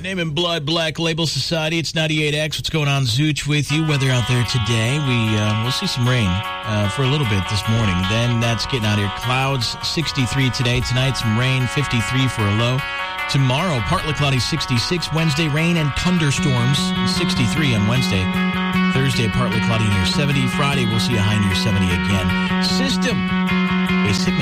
Name and Blood Black Label Society. It's 98X. What's going on, Zooch, with you? Weather out there today. We'll see some rain for a little bit this morning. Then that's getting out of here. Clouds, 63 today. Tonight, some rain, 53 for a low. Tomorrow, partly cloudy, 66. Wednesday, rain and thunderstorms, 63 on Wednesday. Thursday, partly cloudy near 70. Friday, we'll see a high near 70 again. System. A sickness